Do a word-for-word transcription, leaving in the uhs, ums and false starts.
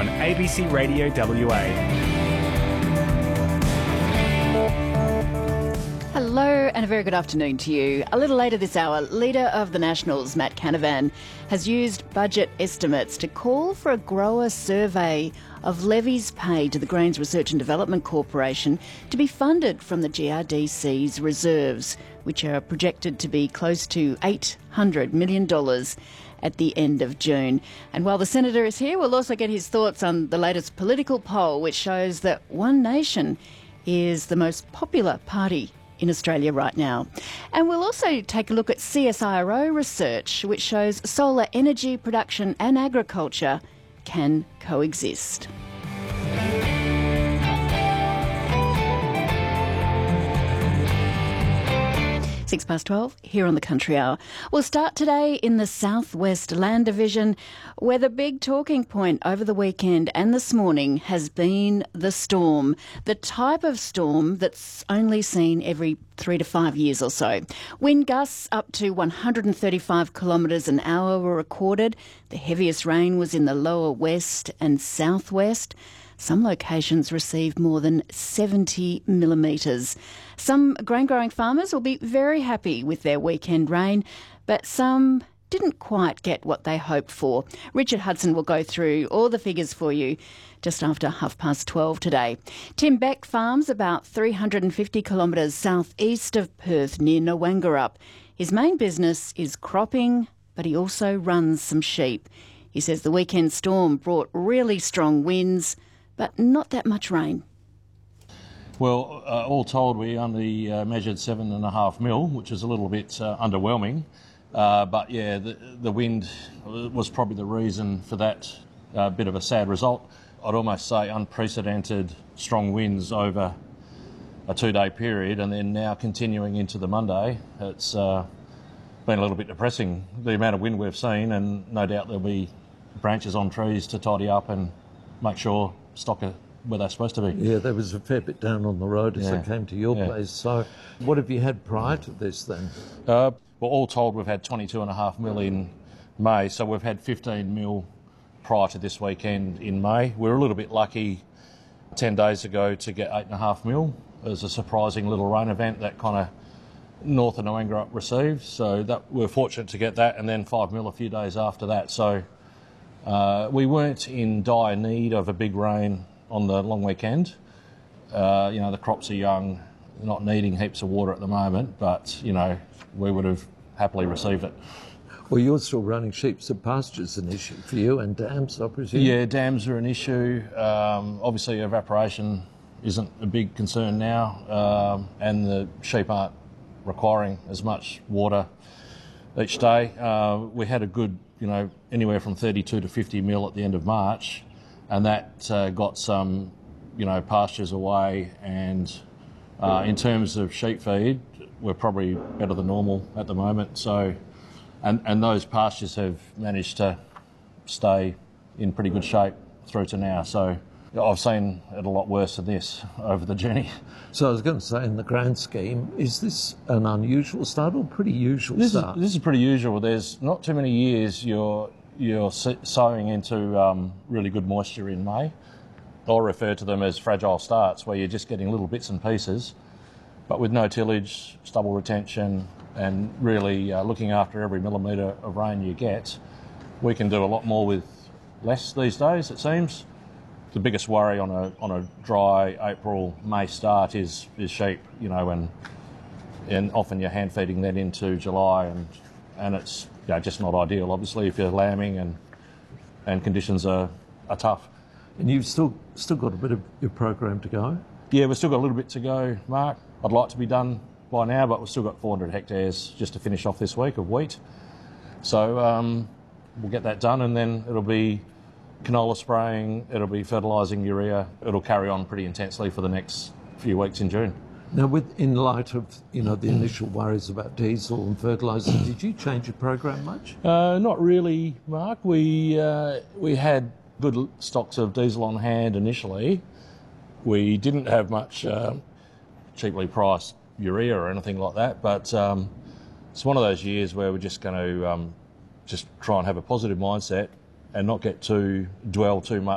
on A B C Radio W A. Hello and a very good afternoon to you. A little later this hour, Leader of the Nationals, Matt Canavan, has used budget estimates to call for a grower survey of levies paid to the Grains Research and Development Corporation to be funded from the G R D C's reserves, which are projected to be close to eight hundred million dollars at the end of June. And while the Senator is here, we'll also get his thoughts on the latest political poll, which shows that One Nation is the most popular party in Australia right now. And we'll also take a look at C S I R O research, which shows solar energy production and agriculture can coexist. Six past twelve, here on the Country Hour. We'll start today in the Southwest Land Division, where the big talking point over the weekend and this morning has been the storm, the type of storm that's only seen every three to five years or so. Wind gusts up to one hundred thirty-five kilometres an hour were recorded. The heaviest rain was in the lower west and southwest. Some locations received more than seventy millimetres. Some grain-growing farmers will be very happy with their weekend rain, but some didn't quite get what they hoped for. Richard Hudson will go through all the figures for you just after half past twelve today. Tim Beck farms about three hundred fifty kilometres southeast of Perth near Nowangarup. His main business is cropping, but he also runs some sheep. He says the weekend storm brought really strong winds, but not that much rain. Well, uh, all told, we only uh, measured seven and a half mil, which is a little bit uh, underwhelming. Uh, but yeah, the, the wind was probably the reason for that uh, bit of a sad result. I'd almost say unprecedented strong winds over a two-day period, and then now continuing into the Monday. It's uh, been a little bit depressing, the amount of wind we've seen, and no doubt there'll be branches on trees to tidy up and make sure stock are where they're supposed to be. Yeah, there was a fair bit down on the road as Yeah. I came to your Yeah. place. So what have you had prior to this then? Uh, well, all told, we've had twenty-two and a half mil in May, so we've had fifteen mil prior to this weekend in May. We were a little bit lucky ten days ago to get eight and a half mil. It was a surprising little rain event that kind of north of Nowangarup received, so that we were fortunate to get that, and then five mil a few days after that. So uh, we weren't in dire need of a big rain on the long weekend. Uh, you know, the crops are young, not needing heaps of water at the moment, but, you know, we would have happily received it. Well, you're still running sheep, so pasture's an issue for you, and dams, I presume? Yeah, dams are an issue. Um, obviously, evaporation isn't a big concern now, um, and the sheep aren't requiring as much water each day. Uh, we had a good, you know, anywhere from thirty-two to fifty mil at the end of March, and that uh, got some, you know, pastures away, and uh, in terms of sheep feed, we're probably better than normal at the moment. So, and, and those pastures have managed to stay in pretty good shape through to now. So I've seen it a lot worse than this over the journey. So I was going to say, in the grand scheme, is this an unusual start or pretty usual This is, start? this is pretty usual. There's not too many years you're you're sowing into um, really good moisture in May. I'll refer to them as fragile starts, where you're just getting little bits and pieces, but with no tillage, stubble retention, and really uh, looking after every millimetre of rain you get, we can do a lot more with less these days, it seems. The biggest worry on a on a dry April, May start is is sheep, you know, and and often you're hand feeding that into July, and and it's, you know, just not ideal, obviously, if you're lambing and and conditions are, are tough. And you've still still got a bit of your program to go? Yeah, we've still got a little bit to go, Mark. I'd like to be done by now, but we've still got four hundred hectares just to finish off this week of wheat. So um, we'll get that done, and then it'll be canola spraying, it'll be fertilising urea. It'll carry on pretty intensely for the next few weeks in June. Now, with in light of, you know, the initial worries about diesel and fertiliser, did you change your program much? Uh, not really, Mark. We uh, we had good stocks of diesel on hand initially. We didn't have much uh, cheaply priced urea or anything like that, but um, it's one of those years where we're just going to um, just try and have a positive mindset and not get too dwell too much